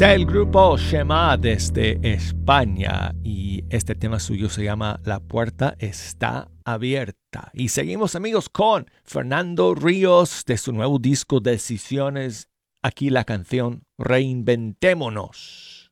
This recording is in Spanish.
El grupo Shema desde España y este tema suyo se llama La puerta está abierta. Y seguimos amigos con Fernando Ríos de su nuevo disco Decisiones. Aquí la canción Reinventémonos.